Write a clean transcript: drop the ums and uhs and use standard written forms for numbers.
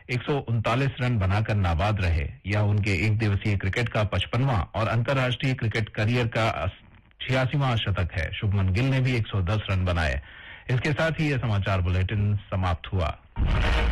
139 run बनाकर नाबाद रहे। यह उनके एक दिवसीय क्रिकेट का 55वां और अंतर्राष्ट्रीय क्रिकेट करियर का 86वां शतक है। शुभमन गिल ने भी 110 रन बनाए। इसके साथ ही यह समाचार बुलेटिन समाप्त हुआ।